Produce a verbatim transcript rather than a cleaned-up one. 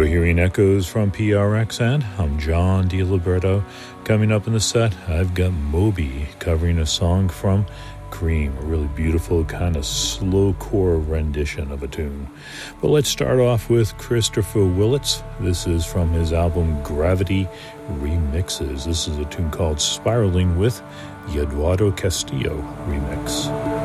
You're hearing echoes from P R X, and I'm John DiLiberto. Coming up in the set, I've got Moby covering a song from Cream, a really beautiful kind of slowcore rendition of a tune. But let's start off with Christopher Willits. This is from his album Gravity Remixes. This is a tune called Spiraling with the Eduardo Castillo remix.